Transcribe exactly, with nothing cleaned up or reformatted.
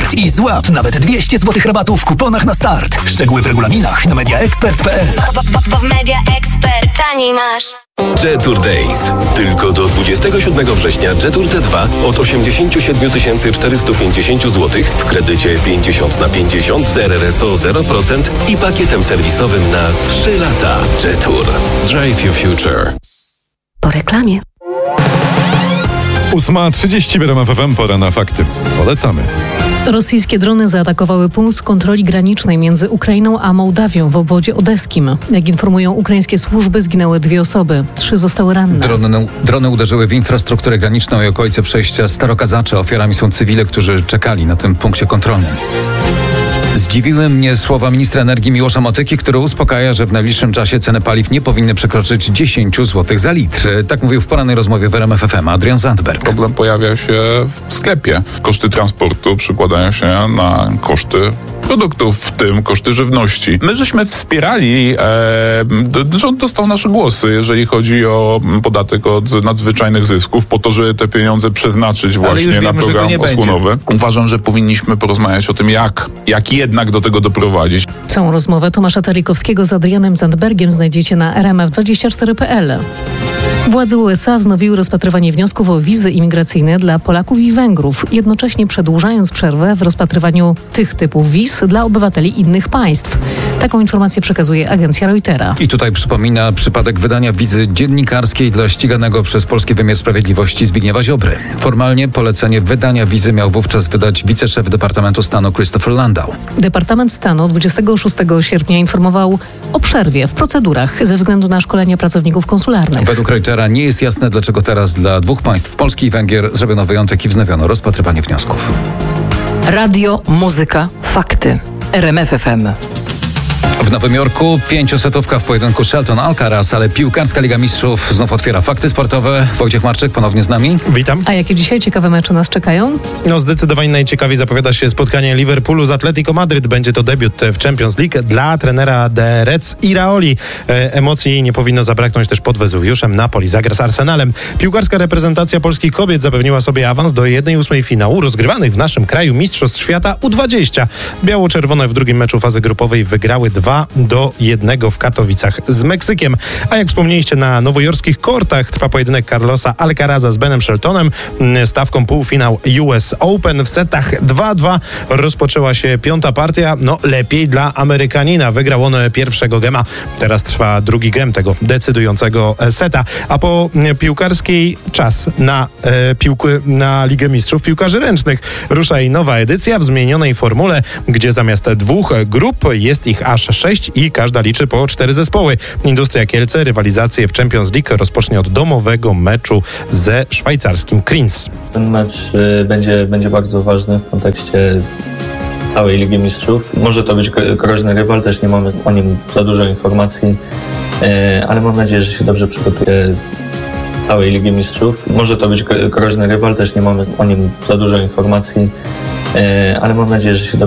MediaExpert i złap nawet dwieście złotych rabatu w kuponach na start. Szczegóły w regulaminach na media expert kropka p l. Bo w MediaExpert taniej masz. Jetour Days. Tylko do dwudziestego siódmego września Jetour T dwa od osiemdziesiąt siedem tysięcy czterysta pięćdziesiąt złotych w kredycie pięćdziesiąt na pięćdziesiąt z R R S O zero procent i pakietem serwisowym na trzy lata. Jetour. Drive your future. Po reklamie. ósma trzydzieści w R M F F M, pora na fakty. Polecamy. Rosyjskie drony zaatakowały punkt kontroli granicznej między Ukrainą a Mołdawią w obwodzie odeskim. Jak informują ukraińskie służby, zginęły dwie osoby. Trzy zostały ranne. Drony, drony uderzyły w infrastrukturę graniczną i okolice przejścia Starokazacze. Ofiarami są cywile, którzy czekali na tym punkcie kontrolnym. Zdziwiły mnie słowa ministra energii Miłosza Motyki, który uspokaja, że w najbliższym czasie ceny paliw nie powinny przekroczyć dziesięć złotych za litr. Tak mówił w porannej rozmowie w R M F F M Adrian Zandberg. Problem pojawia się w sklepie. Koszty transportu przekładają się na koszty produktów, w tym koszty żywności. My żeśmy wspierali, e, rząd dostał nasze głosy, jeżeli chodzi o podatek od nadzwyczajnych zysków, po to, żeby te pieniądze przeznaczyć właśnie wiemy, na program osłonowy. Będzie. Uważam, że powinniśmy porozmawiać o tym, jak, jak jednak do tego doprowadzić. Całą rozmowę Tomasza Tarikowskiego z Adrianem Zandbergiem znajdziecie na r m f dwadzieścia cztery kropka p l. Władze U S A wznowiły rozpatrywanie wniosków o wizy imigracyjne dla Polaków i Węgrów, jednocześnie przedłużając przerwę w rozpatrywaniu tych typów wiz dla obywateli innych państw. Taką informację przekazuje agencja Reutera. I tutaj przypomina przypadek wydania wizy dziennikarskiej dla ściganego przez polski wymiar sprawiedliwości Zbigniewa Ziobry. Formalnie polecenie wydania wizy miał wówczas wydać wiceszef Departamentu Stanu Christopher Landau. Departament Stanu dwudziestego szóstego sierpnia informował o przerwie w procedurach ze względu na szkolenia pracowników konsularnych. Według Reutera nie jest jasne, dlaczego teraz dla dwóch państw, Polski i Węgier, zrobiono wyjątek i wznowiono rozpatrywanie wniosków. Radio, muzyka, fakty. R M F F M. W Nowym Jorku pięciosetówka w pojedynku Shelton Alcaraz, ale piłkarska Liga Mistrzów znów otwiera fakty sportowe. Wojciech Marczyk ponownie z nami. Witam. A jakie dzisiaj ciekawe mecze nas czekają? No zdecydowanie najciekawiej zapowiada się spotkanie Liverpoolu z Atletico Madryt. Będzie to debiut w Champions League dla trenera The Reds Iraoli. E, emocji nie powinno zabraknąć też pod Wezuwiuszem. Napoli zagra z Arsenalem. Piłkarska reprezentacja polskich kobiet zapewniła sobie awans do jednej ósmej finału rozgrywanych w naszym kraju Mistrzostw Świata U dwadzieścia. Biało-czerwone w drugim meczu fazy grupowej wygrały dwa do jednego w Katowicach z Meksykiem. A jak wspomnieliście, na nowojorskich kortach trwa pojedynek Carlosa Alcaraza z Benem Sheltonem. Stawką półfinał U S Open w setach dwa dwa rozpoczęła się piąta partia. No lepiej dla Amerykanina. Wygrał on pierwszego gema. Teraz trwa drugi gem tego decydującego seta. A po piłkarskiej czas na e, piłki, na Ligę Mistrzów Piłkarzy Ręcznych. Rusza i nowa edycja w zmienionej formule, gdzie zamiast dwóch grup jest ich aż sześć i każda liczy po cztery zespoły. Industria Kielce rywalizację w Champions League rozpocznie od domowego meczu ze szwajcarskim Kriens. Ten mecz y, będzie, będzie bardzo ważny w kontekście całej Ligi Mistrzów. Może to być groźny rywal, też nie mamy o nim za dużo informacji, y, ale mam nadzieję, że się dobrze przygotuje całej Ligi Mistrzów. Może to być groźny rywal, też nie mamy o nim za dużo informacji, y, ale mam nadzieję, że się dobrze